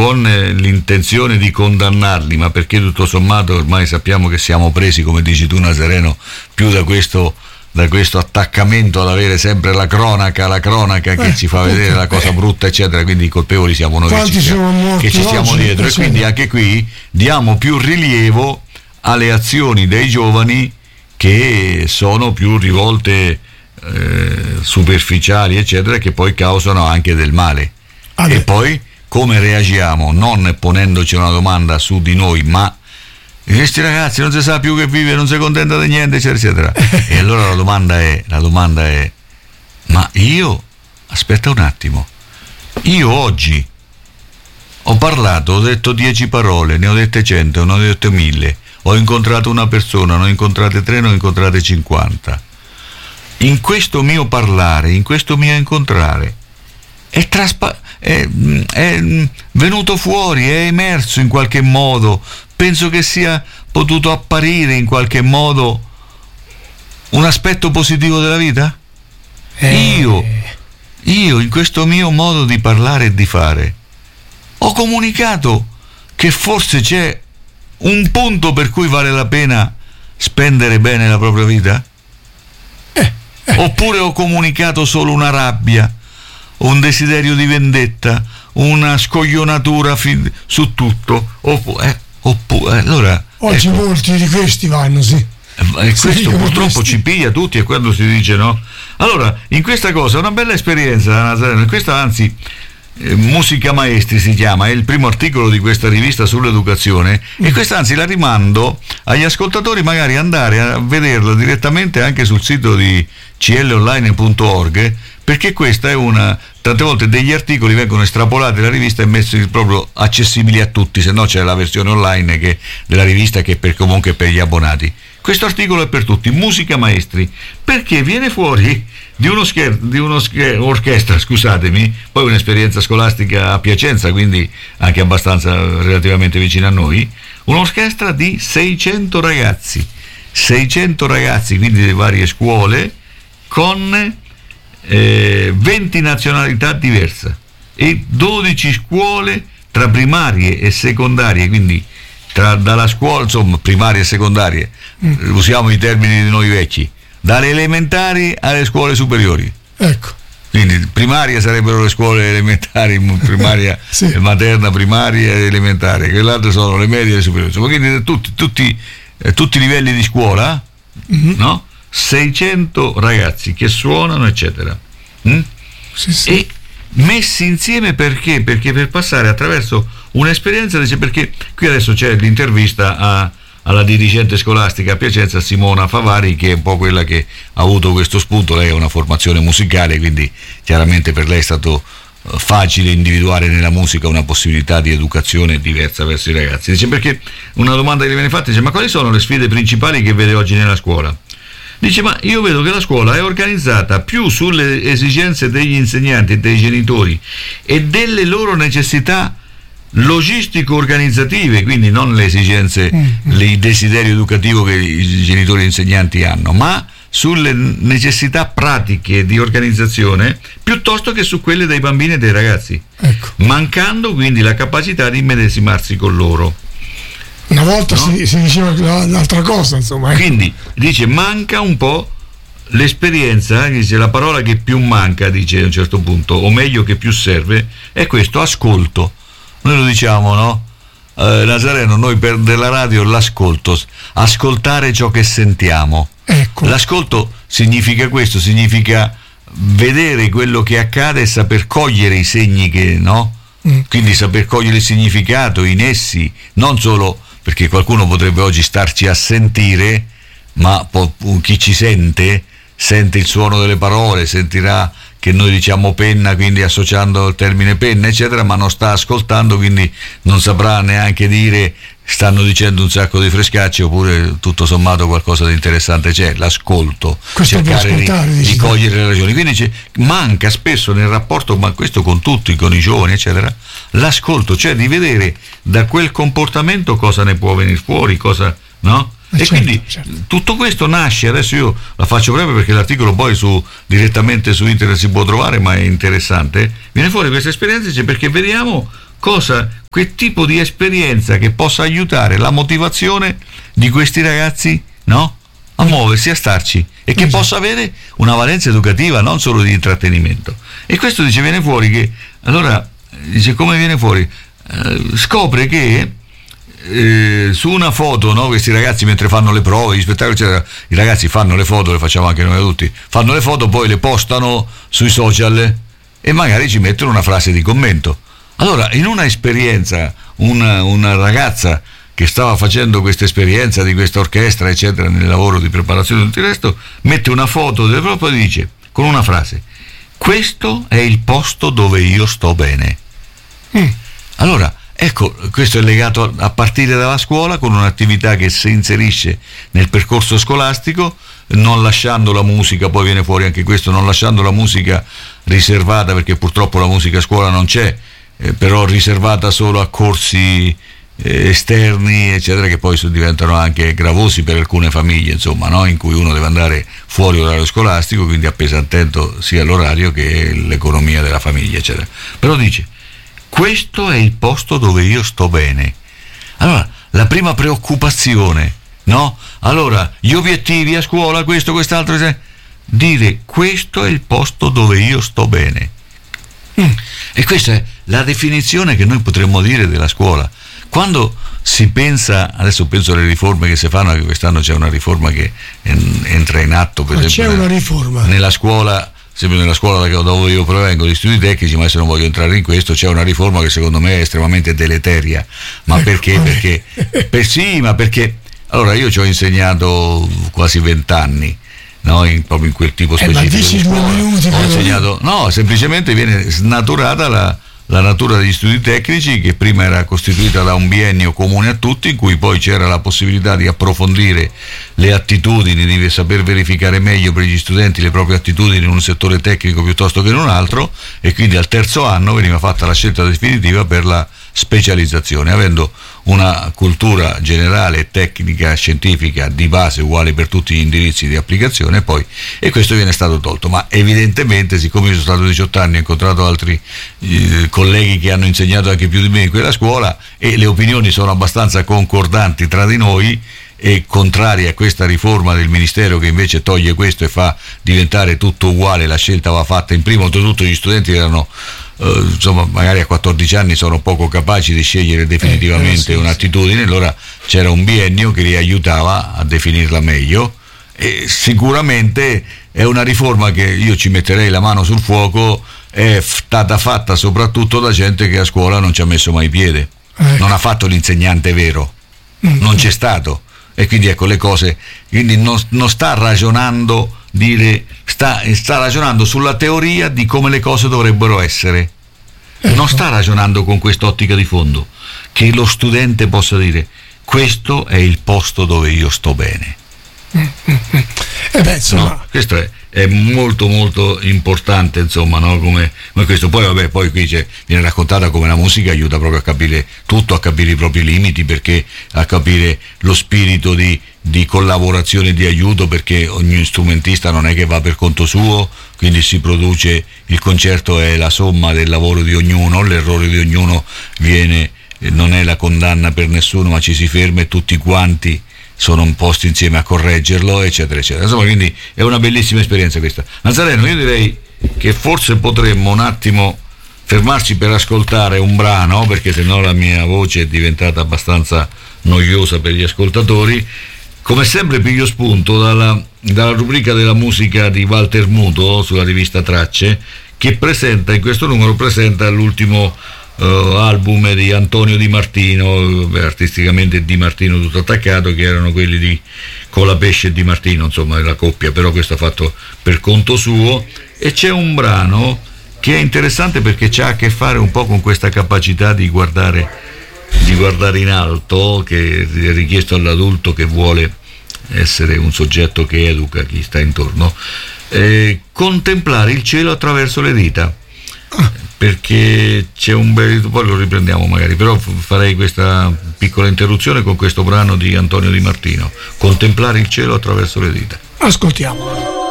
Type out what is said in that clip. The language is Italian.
con l'intenzione di condannarli, ma perché tutto sommato ormai sappiamo che siamo presi, come dici tu Nazareno, più da questo attaccamento ad avere sempre la cronaca che ci fa vedere la cosa brutta eccetera, quindi i colpevoli siamo noi che ci siamo dietro, e quindi anche qui diamo più rilievo alle azioni dei giovani che sono più rivolte superficiali eccetera, che poi causano anche del male. E poi come reagiamo? Non ponendoci una domanda su di noi, ma questi ragazzi non si sa più che vive, non si contenta di niente eccetera eccetera. E allora la domanda è ma io, aspetta un attimo, io oggi ho parlato, ho detto 10 parole, ne ho dette 100, ne ho dette 1000, ho incontrato una persona, ne ho incontrate 3, ne ho incontrate 50. In questo mio parlare, in questo mio incontrare è venuto fuori, è emerso in qualche modo, penso che sia potuto apparire in qualche modo un aspetto positivo della vita? Io in questo mio modo di parlare e di fare ho comunicato che forse c'è un punto per cui vale la pena spendere bene la propria vita? Oppure ho comunicato solo una rabbia, un desiderio di vendetta, una scoglionatura su tutto? Oppure allora oggi molti di questi vanno, sì. E questo purtroppo ci piglia tutti, e quando si dice no. Allora, in questa cosa è una bella esperienza, Nazareno. Questa anzi, Musica Maestri si chiama, è il primo articolo di questa rivista sull'educazione, e questa anzi la rimando agli ascoltatori magari andare a vederla direttamente anche sul sito di clonline.org, perché questa è tante volte degli articoli vengono estrapolati dalla rivista e messi proprio accessibili a tutti, se no c'è la versione online della rivista che è comunque per gli abbonati. Questo articolo è per tutti, Musica Maestri, perché viene fuori di un'orchestra, scusatemi, poi un'esperienza scolastica a Piacenza, quindi anche abbastanza relativamente vicina a noi, un'orchestra di 600 ragazzi, quindi di varie scuole, con 20 nazionalità diverse e 12 scuole tra primarie e secondarie, quindi dalla scuola, insomma, primarie e secondarie, usiamo i termini di noi vecchi, dalle elementari alle scuole superiori. Ecco. Quindi primaria sarebbero le scuole elementari, primaria sì. Materna, primaria e elementare, che l'altro sono le medie e le superiori. Quindi tutti i livelli di scuola, no? 600 ragazzi che suonano eccetera. Sì. E messi insieme perché per passare attraverso un'esperienza, perché qui adesso c'è l'intervista alla dirigente scolastica a Piacenza, Simona Favari, che è un po' quella che ha avuto questo spunto. Lei ha una formazione musicale, quindi chiaramente per lei è stato facile individuare nella musica una possibilità di educazione diversa verso i ragazzi. Dice, perché una domanda che le viene fatta, dice: ma quali sono le sfide principali che vede oggi nella scuola? Dice: ma io vedo che la scuola è organizzata più sulle esigenze degli insegnanti e dei genitori e delle loro necessità logistico-organizzative, quindi non le esigenze, il desiderio educativo che i genitori e gli insegnanti hanno, ma sulle necessità pratiche di organizzazione piuttosto che su quelle dei bambini e dei ragazzi, ecco. Mancando quindi la capacità di immedesimarsi con loro. Una volta no? si diceva un'altra cosa, insomma. Quindi dice: manca un po' l'esperienza, dice, la parola che più manca, dice a un certo punto, o meglio che più serve, è questo ascolto. Noi lo diciamo, no? Nazareno, noi della radio l'ascolto, ascoltare ciò che sentiamo. Ecco. L'ascolto significa questo, significa vedere quello che accade e saper cogliere i segni che, no? Quindi saper cogliere il significato in essi, non solo perché qualcuno potrebbe oggi starci a sentire, ma chi ci sente il suono delle parole, sentirà che noi diciamo penna, quindi associando il termine penna eccetera, ma non sta ascoltando, quindi non saprà neanche dire stanno dicendo un sacco di frescacce oppure tutto sommato qualcosa di interessante c'è. L'ascolto, questo cercare di cogliere le ragioni, quindi manca spesso nel rapporto, ma questo con tutti, con i giovani eccetera, l'ascolto, cioè di vedere da quel comportamento cosa ne può venire fuori, cosa, no? E certo, quindi tutto questo nasce, adesso io la faccio breve perché l'articolo poi direttamente su internet si può trovare, ma è interessante, viene fuori questa esperienza perché vediamo quel tipo di esperienza che possa aiutare la motivazione di questi ragazzi, no? A muoversi, a starci, e che possa avere una valenza educativa, non solo di intrattenimento. E questo viene fuori che, allora, come viene fuori? Scopre che su una foto, no, questi ragazzi mentre fanno le prove, gli spettacoli, eccetera, i ragazzi fanno le foto, le facciamo anche noi adulti, fanno le foto, poi le postano sui social e magari ci mettono una frase di commento. Allora, in una esperienza, una ragazza che stava facendo questa esperienza di questa orchestra, eccetera, nel lavoro di preparazione di tutto il resto, mette una foto del proprio e dice, con una frase: questo è il posto dove io sto bene. Allora, ecco, questo è legato a partire dalla scuola, con un'attività che si inserisce nel percorso scolastico, non lasciando la musica, poi viene fuori anche questo, non lasciando la musica riservata, perché purtroppo la musica a scuola non c'è, però riservata solo a corsi esterni, eccetera, che poi diventano anche gravosi per alcune famiglie, insomma, no? In cui uno deve andare fuori orario scolastico, quindi appesantendo sia l'orario che l'economia della famiglia, eccetera. Però dice: questo è il posto dove io sto bene. Allora, la prima preoccupazione, no? Allora, gli obiettivi a scuola, questo, quest'altro, dire questo è il posto dove io sto bene. E questa è la definizione che noi potremmo dire della scuola. Quando si pensa, adesso penso alle riforme che si fanno, anche quest'anno c'è una riforma che entra in atto, per esempio, c'è una riforma nella scuola, sempre nella scuola dove io provengo, gli studi tecnici, ma adesso non voglio entrare in questo, c'è una riforma che secondo me è estremamente deleteria. Ma perché? Sì, ma perché allora io ci ho insegnato quasi 20 anni, no? Proprio in quel tipo specifico di scuola. Ho insegnato, no, semplicemente viene snaturata la natura degli studi tecnici, che prima era costituita da un biennio comune a tutti, in cui poi c'era la possibilità di approfondire le attitudini, di saper verificare meglio per gli studenti le proprie attitudini in un settore tecnico piuttosto che in un altro, e quindi al terzo anno veniva fatta la scelta definitiva per la specializzazione, avendo una cultura generale, tecnica, scientifica di base uguale per tutti gli indirizzi di applicazione, poi, e questo viene stato tolto. Ma evidentemente, siccome io sono stato 18 anni, ho incontrato altri colleghi che hanno insegnato anche più di me in quella scuola, e le opinioni sono abbastanza concordanti tra di noi e contrarie a questa riforma del Ministero, che invece toglie questo e fa diventare tutto uguale. La scelta va fatta in primo, oltretutto gli studenti erano insomma, magari a 14 anni sono poco capaci di scegliere definitivamente un'attitudine, allora c'era un biennio che li aiutava a definirla meglio, e sicuramente è una riforma che io ci metterei la mano sul fuoco, è stata fatta soprattutto da gente che a scuola non ci ha messo mai piede, non ha fatto l'insegnante vero, non c'è stato, e quindi ecco le cose, quindi non sta ragionando, sta ragionando sulla teoria di come le cose dovrebbero essere, non sta ragionando con quest'ottica di fondo, che lo studente possa dire questo è il posto dove io sto bene. No, questo è molto molto importante, insomma, no? Come questo. Poi vabbè, poi qui viene raccontata come la musica aiuta proprio a capire tutto, a capire i propri limiti, perché a capire lo spirito di collaborazione e di aiuto, perché ogni strumentista non è che va per conto suo, quindi si produce, il concerto è la somma del lavoro di ognuno, l'errore di ognuno non è la condanna per nessuno, ma ci si ferma e tutti quanti sono posti insieme a correggerlo, eccetera eccetera. Insomma, quindi è una bellissima esperienza questa. Nazareno, io direi che forse potremmo un attimo fermarci per ascoltare un brano, perché sennò la mia voce è diventata abbastanza noiosa per gli ascoltatori. Come sempre piglio spunto dalla rubrica della musica di Walter Muto sulla rivista Tracce, che presenta, in questo numero presenta l'ultimo album di Antonio Di Martino, artisticamente Di Martino tutto attaccato, che erano quelli di Colapesce e Di Martino, insomma la coppia, però questo ha fatto per conto suo, e c'è un brano che è interessante perché c'ha a che fare un po' con questa capacità di guardare in alto, che è richiesto all'adulto che vuole essere un soggetto che educa chi sta intorno, contemplare il cielo attraverso le dita, perché c'è un bel, poi lo riprendiamo magari, però farei questa piccola interruzione con questo brano di Antonio Di Martino, contemplare il cielo attraverso le dita. Ascoltiamolo.